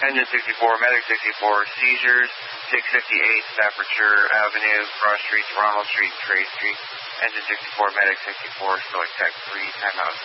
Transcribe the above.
Engine 64, Medic 64, seizures, 658 Staffordshire Avenue, Cross Street, Ronald Street, Trade Street. Engine 64, Medic 64, Stoic Tech 3, timeout.